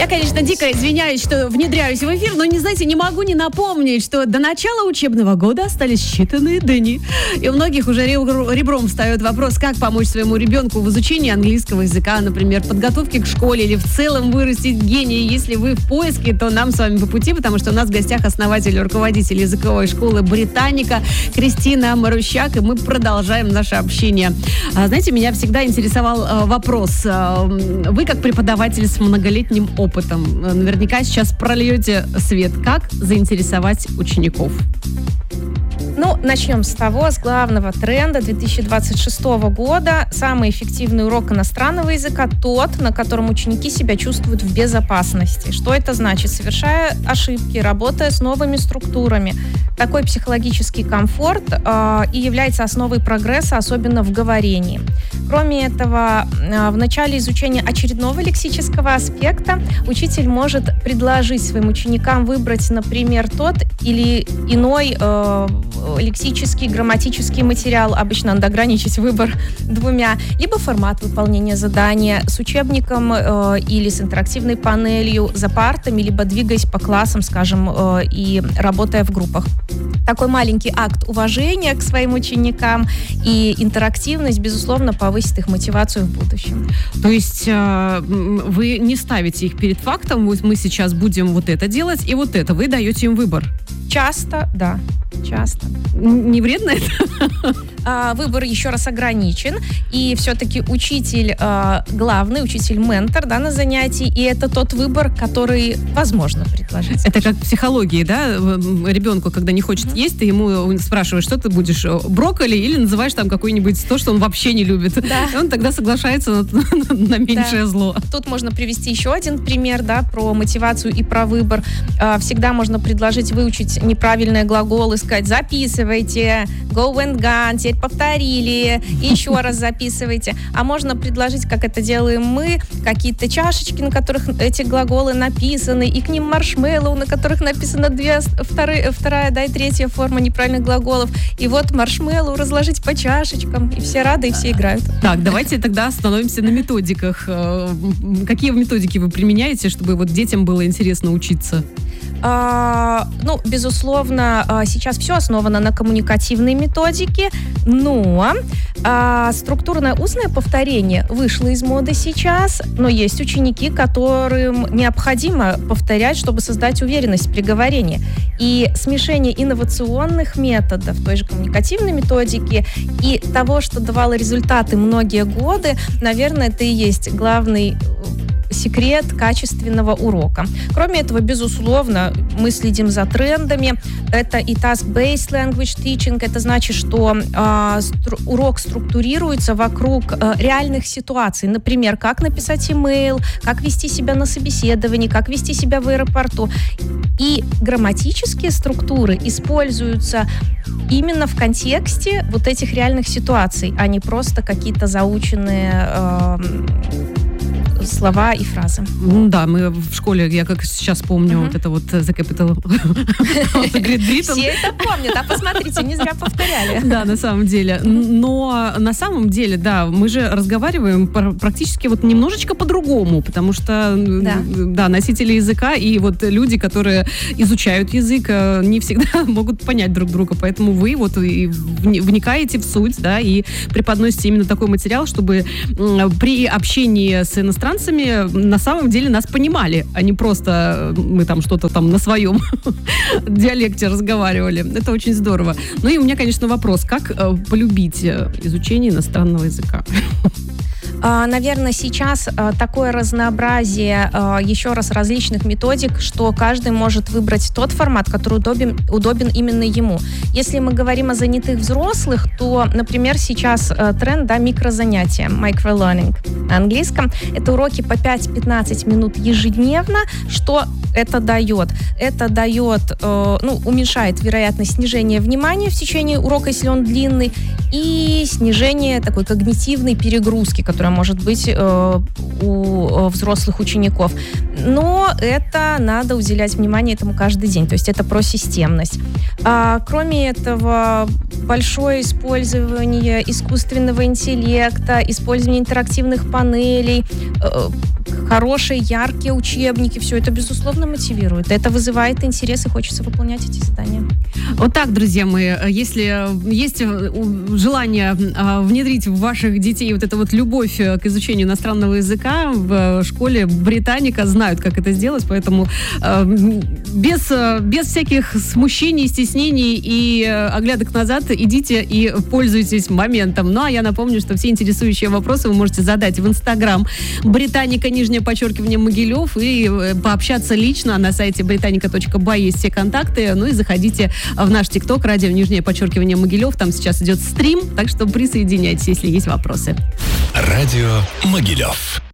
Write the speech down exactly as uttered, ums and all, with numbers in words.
Я, конечно, дико извиняюсь, что внедряюсь в эфир, но, не знаете, не могу не напомнить, что до начала учебного года остались считанные дни. И у многих уже ребром встает вопрос, как помочь своему ребенку в изучении английского языка, например, подготовке к школе или в целом вырастить гения. Если вы в поиске, то нам с вами по пути, потому что у нас в гостях основатель и руководитель языковой школы «Британика» Кристина Марущак, и мы продолжаем наше общение. Знаете, меня всегда интересовал вопрос. Вы, как преподаватель с многолетним опытом, наверняка сейчас прольете свет, как заинтересовать учеников. Ну, начнем с того, с главного тренда две тысячи двадцать шестого года. Самый эффективный урок иностранного языка тот, на котором ученики себя чувствуют в безопасности. Что это значит? Совершая ошибки, работая с новыми структурами. Такой психологический комфорт э, и является основой прогресса, особенно в говорении. Кроме этого, э, в начале изучения очередного лексического аспекта учитель может предложить своим ученикам выбрать, например, тот или иной э, лексический, грамматический материал, обычно надо ограничить выбор двумя, либо формат выполнения задания с учебником э, или с интерактивной панелью за партами, либо двигаясь по классам, скажем, э, и работая в группах. Такой маленький акт уважения к своим ученикам и интерактивность, безусловно, повысит их мотивацию в будущем. То есть э, вы не ставите их перед фактом, мы сейчас будем вот это делать и вот это, вы даете им выбор? Часто, да. Часто. Не вредно это? А, выбор еще раз ограничен, и все-таки учитель а, главный, учитель-ментор, да, на занятии, и это тот выбор, который возможно предложить. Это как в психологии, да? Ребенку, когда не хочет mm-hmm. есть, ты ему спрашиваешь, что ты будешь, брокколи, или называешь там какой-нибудь то, что он вообще не любит. Да. И он тогда соглашается на, на, на меньшее да. зло. Тут можно привести еще один пример, да, про мотивацию и про выбор. А, всегда можно предложить выучить неправильные глаголы, сказать, записывайте, go and gone, теперь повторили, и еще раз записывайте. А можно предложить, как это делаем мы, какие-то чашечки, на которых эти глаголы написаны, и к ним маршмеллоу, на которых написано две, вторые, вторая, да, и третья форма неправильных глаголов. И вот маршмеллоу разложить по чашечкам, и все рады, и все играют. Так, давайте тогда остановимся на методиках. Какие методики вы применяете, чтобы вот детям было интересно учиться? А, ну, безусловно, сейчас все основано на коммуникативной методике, но а, структурное устное повторение вышло из моды сейчас, но есть ученики, которым необходимо повторять, чтобы создать уверенность при говорении. И смешение инновационных методов, той же коммуникативной методики и того, что давало результаты многие годы, наверное, это и есть главный секрет качественного урока. Кроме этого, безусловно, мы следим за трендами. Это и task-based language teaching. Это значит, что э, стру- урок структурируется вокруг э, реальных ситуаций. Например, как написать имейл, как вести себя на собеседовании, как вести себя в аэропорту. И грамматические структуры используются именно в контексте вот этих реальных ситуаций, а не просто какие-то заученные э, слова и фразы. Да, мы в школе, я как сейчас помню, uh-huh. вот это вот The Capital Great Britain. Все это помнят, а посмотрите, не зря повторяли. Да, на самом деле. Но на самом деле, да, мы же разговариваем практически вот немножечко по-другому, потому что, да, да носители языка и вот люди, которые изучают язык, не всегда могут понять друг друга, поэтому вы вот и вникаете в суть, да, и преподносите именно такой материал, чтобы при общении с иностранцами на самом деле нас понимали, а не просто мы там что-то там на своем диалекте разговаривали. Это очень здорово. Ну и у меня, конечно, вопрос, как полюбить изучение иностранного языка? Наверное, сейчас такое разнообразие, еще раз, различных методик, что каждый может выбрать тот формат, который удобен, удобен именно ему. Если мы говорим о занятых взрослых, то, например, сейчас тренд, да, микрозанятия, microlearning на английском. Это уроки по пять-пятнадцать минут ежедневно. Что это дает? Это дает, ну, уменьшает вероятность снижения внимания в течение урока, если он длинный, и снижение такой когнитивной перегрузки, которая может быть э, у взрослых учеников. Но это надо уделять внимание этому каждый день. То есть это про системность. А, кроме этого, большое использование искусственного интеллекта, использование интерактивных панелей, э, хорошие, яркие учебники, все это, безусловно, мотивирует. Это вызывает интерес, и хочется выполнять эти задания. Вот так, друзья мои, если есть желание внедрить в ваших детей вот эту вот любовь к изучению иностранного языка, в школе Британика знают, как это сделать, поэтому без, без всяких смущений, стеснений и оглядок назад идите и пользуйтесь моментом. Ну, а я напомню, что все интересующие вопросы вы можете задать в Инстаграм Британика, нижнее подчеркивание, Могилев, и пообщаться лично на сайте британика точка бай есть все контакты. Ну и заходите в наш ТикТок, радио, нижнее подчеркивание, Могилев. Там сейчас идет стрим, так что присоединяйтесь, если есть вопросы. Радио Могилев.